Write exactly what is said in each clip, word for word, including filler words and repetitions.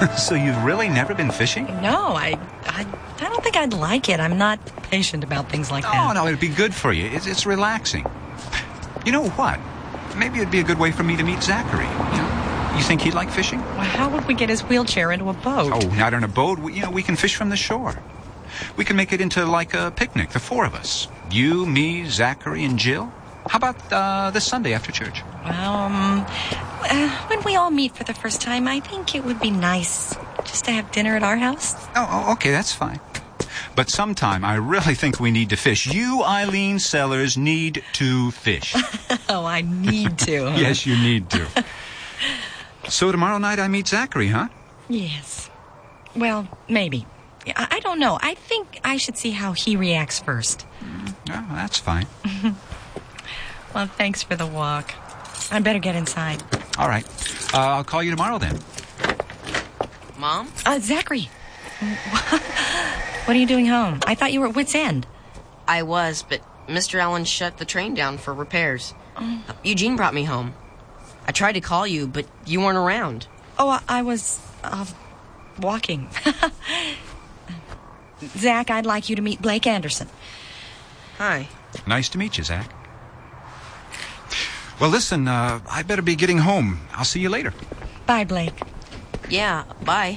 So you've really never been fishing? No, I, I I don't think I'd like it. I'm not patient about things like that. Oh, no, it'd be good for you. It's, it's relaxing. You know what? Maybe it'd be a good way for me to meet Zachary. You know, you think he'd like fishing? Well, how would we get his wheelchair into a boat? Oh, not in a boat. We, you know, we can fish from the shore. We can make it into like a picnic, the four of us. You, me, Zachary, and Jill. How about uh, this Sunday after church? Um, uh, when we all meet for the first time, I think it would be nice just to have dinner at our house. Oh, oh okay, that's fine. But sometime I really think we need to fish. You, Eileen Sellers, need to fish. Oh, I need to. Huh? Yes, you need to. So tomorrow night I meet Zachary, huh? Yes. Well, maybe. I, I don't know. I think I should see how he reacts first. Mm, oh, that's fine. Well, thanks for the walk. I better get inside. All right. Uh, I'll call you tomorrow then. Mom? Uh, Zachary. What are you doing home? I thought you were at Wits End. I was, but Mister Allen shut the train down for repairs. Oh. Uh, Eugene brought me home. I tried to call you, but you weren't around. Oh, I, I was uh, walking. Zach, I'd like you to meet Blake Anderson. Hi. Nice to meet you, Zach. Well, listen, uh, I better be getting home. I'll see you later. Bye, Blake. Yeah, bye.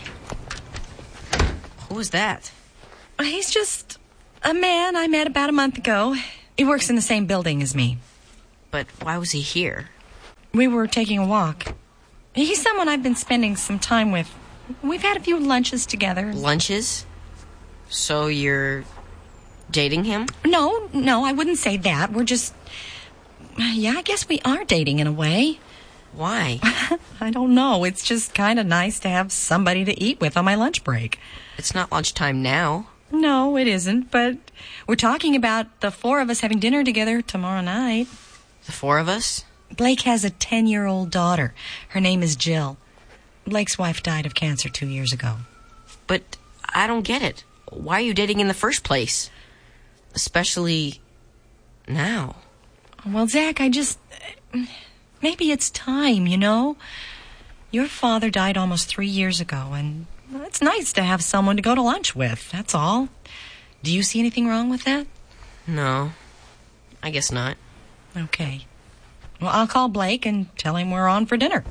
Who's that? He's just a man I met about a month ago. He works in the same building as me. But why was he here? We were taking a walk. He's someone I've been spending some time with. We've had a few lunches together. Lunches? So you're dating him? No, no, I wouldn't say that. We're just... Yeah, I guess we are dating in a way. Why? I don't know. It's just kind of nice to have somebody to eat with on my lunch break. It's not lunchtime now. No, it isn't, but we're talking about the four of us having dinner together tomorrow night. The four of us? Blake has a ten-year-old daughter. Her name is Jill. Blake's wife died of cancer two years ago. But I don't get it. Why are you dating in the first place? Especially now. Well, Zach, I just... Maybe it's time, you know? Your father died almost three years ago, and it's nice to have someone to go to lunch with, that's all. Do you see anything wrong with that? No, I guess not. Okay. Well, I'll call Blake and tell him we're on for dinner.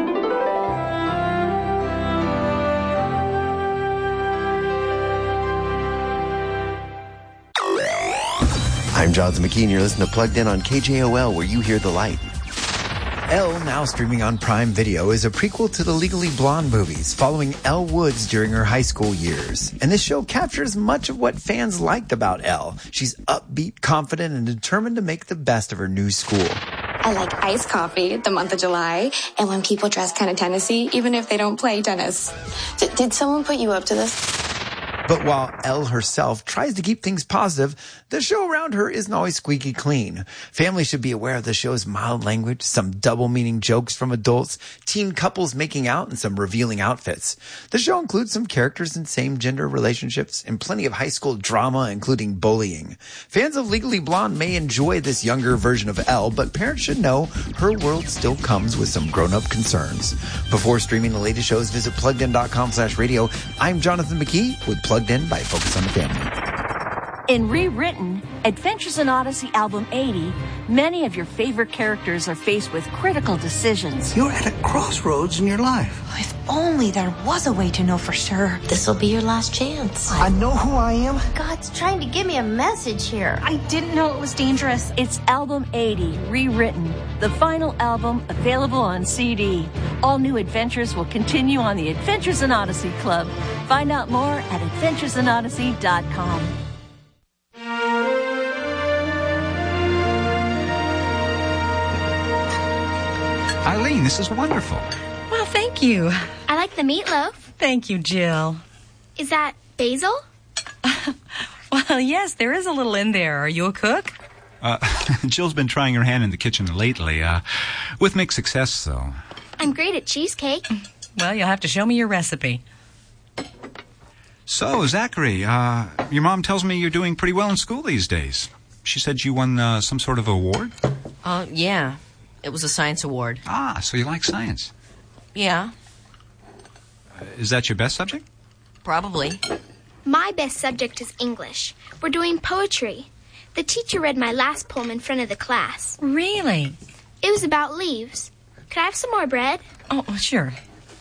I'm Jonathan McKee, and you're listening to Plugged In on K J O L, where you hear the light. Elle, now streaming on Prime Video, is a prequel to the Legally Blonde movies, following Elle Woods during her high school years. And this show captures much of what fans liked about Elle. She's upbeat, confident, and determined to make the best of her new school. I like iced coffee the month of July, and when people dress kind of Tennessee, even if they don't play tennis. D- did someone put you up to this? But while Elle herself tries to keep things positive, the show around her isn't always squeaky clean. Families should be aware of the show's mild language, some double-meaning jokes from adults, teen couples making out, and some revealing outfits. The show includes some characters in same-gender relationships and plenty of high school drama, including bullying. Fans of Legally Blonde may enjoy this younger version of Elle, but parents should know her world still comes with some grown-up concerns. Before streaming the latest shows, visit pluggedin.com slash radio. I'm Jonathan McKee with Plugged In by Focus on the Family. In Rewritten, Adventures in Odyssey Album eighty, many of your favorite characters are faced with critical decisions. You're at a crossroads in your life. If only there was a way to know for sure. This'll be your last chance. I know who I am. God's trying to give me a message here. I didn't know it was dangerous. It's Album eighty, Rewritten, the final album available on C D. All new adventures will continue on the Adventures in Odyssey Club. Find out more at adventures in odyssey dot com. Eileen, this is wonderful. Well, thank you. I like the meatloaf. Thank you, Jill. Is that basil? Well, yes, there is a little in there. Are you a cook? Uh, Jill's been trying her hand in the kitchen lately, uh, with mixed success, though. I'm great at cheesecake. Well, you'll have to show me your recipe. So, Zachary, uh, your mom tells me you're doing pretty well in school these days. She said you won uh, some sort of award? Uh, yeah. It was a science award. Ah, so you like science. Yeah. Uh, is that your best subject? Probably. My best subject is English. We're doing poetry. The teacher read my last poem in front of the class. Really? It was about leaves. Could I have some more bread? Oh, sure.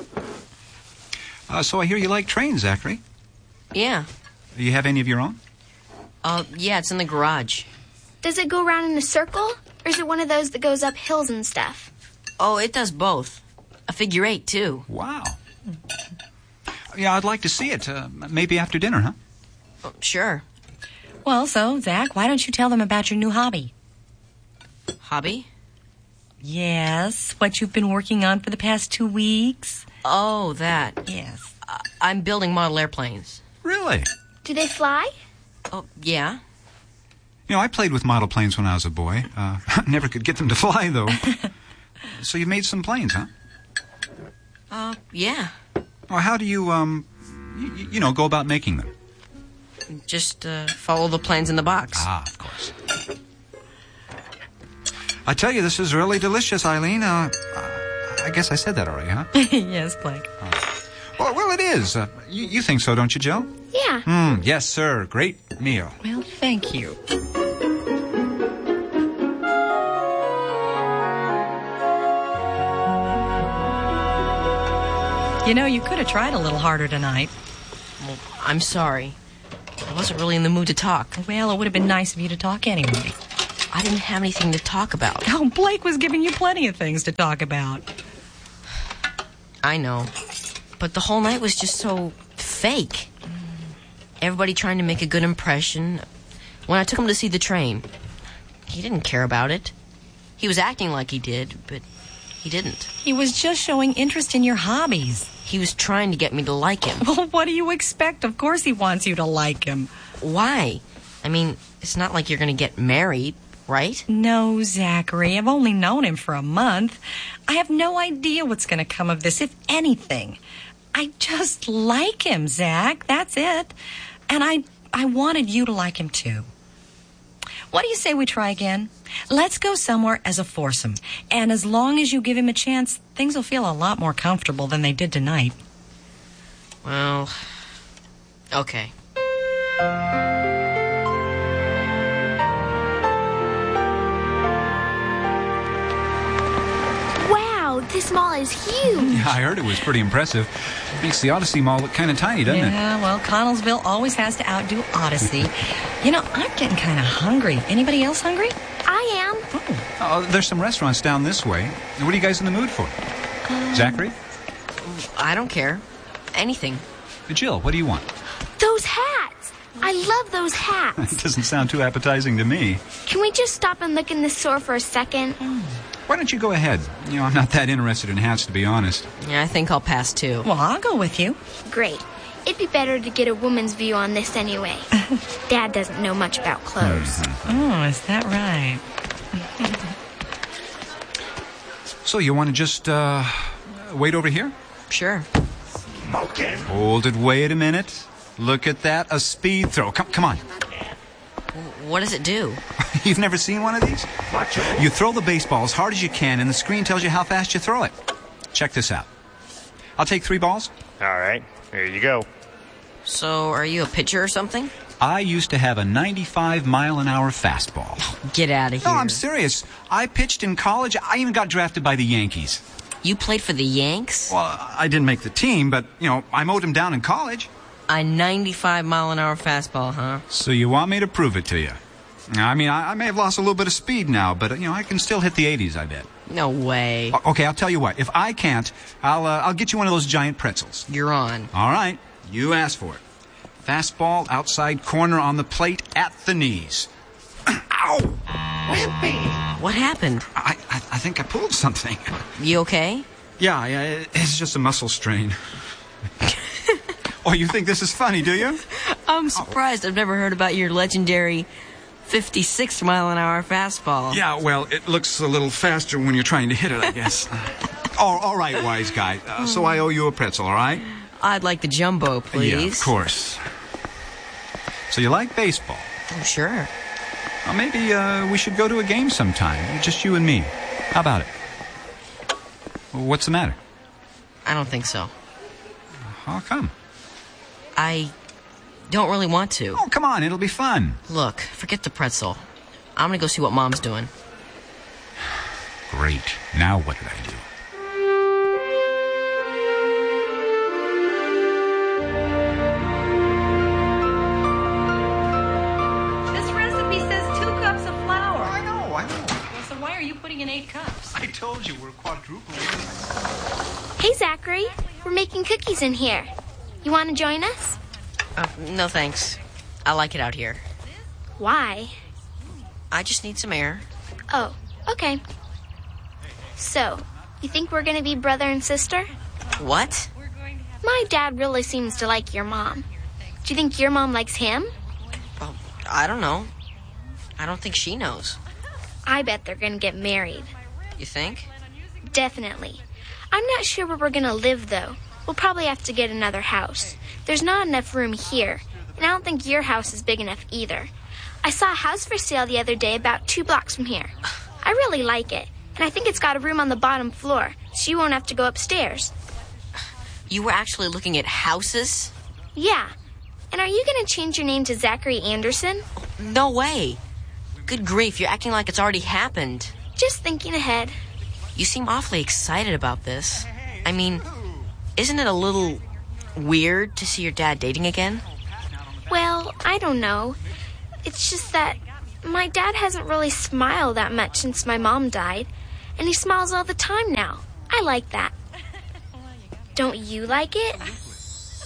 Uh, so I hear you like trains, Zachary. Yeah. Do you have any of your own? Uh, yeah, it's in the garage. Does it go around in a circle? Or is it one of those that goes up hills and stuff? Oh, it does both. A figure eight, too. Wow. Yeah, I'd like to see it. Uh, maybe after dinner, huh? Oh, sure. Well, so, Zach, why don't you tell them about your new hobby? Hobby? Yes, what you've been working on for the past two weeks. Oh, that. Yes. Uh, I'm building model airplanes. Really? Do they fly? Oh, yeah. You know, I played with model planes when I was a boy. Uh, never could get them to fly, though. So you've made some planes, huh? Uh, yeah. Well, how do you, um, you, you know, go about making them? Just, uh, follow the plans in the box. Ah, of course. I tell you, this is really delicious, Eileen. Uh, I guess I said that already, huh? Yes, Blake. Oh. Well, well, it is. Uh, you, you think so, don't you, Jill? Yeah. Mm, yes, sir. Great meal. Well, thank you. You know, you could have tried a little harder tonight. Well, I'm sorry. I wasn't really in the mood to talk. Well, it would have been nice of you to talk anyway. I didn't have anything to talk about. Oh, Blake was giving you plenty of things to talk about. I know. But the whole night was just so fake. Everybody trying to make a good impression. When I took him to see the train, he didn't care about it. He was acting like he did, but he didn't. He was just showing interest in your hobbies. He was trying to get me to like him. Well, what do you expect? Of course he wants you to like him. Why? I mean, it's not like you're going to get married, right? No, Zachary. I've only known him for a month. I have no idea what's going to come of this, if anything. I just like him, Zach. That's it. And I, I wanted you to like him, too. What do you say we try again? Let's go somewhere as a foursome. And as long as you give him a chance, things will feel a lot more comfortable than they did tonight. Well, okay. Wow, this mall is huge. Yeah, I heard it was pretty impressive. Makes the Odyssey Mall look kind of tiny, doesn't yeah, it? Yeah, well, Connellsville always has to outdo Odyssey. You know, I'm getting kind of hungry. Anybody else hungry? I am. Oh. oh, there's some restaurants down this way. What are you guys in the mood for? Um, Zachary? I don't care. Anything. Jill, what do you want? Those hats. I love those hats. It doesn't sound too appetizing to me. Can we just stop and look in the store for a second? Why don't you go ahead? You know, I'm not that interested in hats, to be honest. Yeah, I think I'll pass, too. Well, I'll go with you. Great. It'd be better to get a woman's view on this anyway. Dad doesn't know much about clothes. Mm-hmm. Oh, is that right? So you want to just, uh, wait over here? Sure. Hold it, wait a minute. Look at that, a speed throw. Come, come on. What does it do? You've never seen one of these? You throw the baseball as hard as you can, and the screen tells you how fast you throw it. Check this out. I'll take three balls. All right, here you go. So, are you a pitcher or something? I used to have a ninety-five mile an hour fastball. Get out of here. No, I'm serious. I pitched in college. I even got drafted by the Yankees. You played for the Yanks? Well, I didn't make the team, but, you know, I mowed them down in college. A ninety-five mile an hour fastball, huh? So you want me to prove it to you? I mean, I, I may have lost a little bit of speed now, but, you know, I can still hit the eighties, I bet. No way. O- okay, I'll tell you what. If I can't, I'll, uh, I'll get you one of those giant pretzels. You're on. All right. You asked for it. Fastball, outside corner on the plate, at the knees. Ow! Wimpy! What happened? I, I, I think I pulled something. You okay? Yeah, yeah, it's just a muscle strain. Oh, you think this is funny, do you? I'm surprised. I've never heard about your legendary fifty-six mile an hour fastball. Yeah, well, it looks a little faster when you're trying to hit it, I guess. oh, all right, wise guy. Uh, so I owe you a pretzel, all right? I'd like the jumbo, please. Yeah, of course. So you like baseball? Oh, sure. Well, maybe uh, we should go to a game sometime. Just you and me. How about it? What's the matter? I don't think so. How come? I don't really want to. Oh, come on, it'll be fun. Look, forget the pretzel. I'm gonna go see what Mom's doing. Great. Now what did I do? This recipe says two cups of flour. I know, I know. Well, so why are you putting in eight cups? I told you we're quadruple. Hey, Zachary. We're making cookies in here. You want to join us? Uh, no thanks. I like it out here. Why? I just need some air. Oh, okay. So, you think we're going to be brother and sister? What? My dad really seems to like your mom. Do you think your mom likes him? Well, I don't know. I don't think she knows. I bet they're going to get married. You think? Definitely. I'm not sure where we're going to live, though. We'll probably have to get another house. There's not enough room here, and I don't think your house is big enough either. I saw a house for sale the other day about two blocks from here. I really like it, and I think it's got a room on the bottom floor, so you won't have to go upstairs. You were actually looking at houses? Yeah. And are you going to change your name to Zachary Anderson? No way. Good grief, you're acting like it's already happened. Just thinking ahead. You seem awfully excited about this. I mean, isn't it a little weird to see your dad dating again? Well, I don't know. It's just that my dad hasn't really smiled that much since my mom died, and he smiles all the time now. I like that. Don't you like it?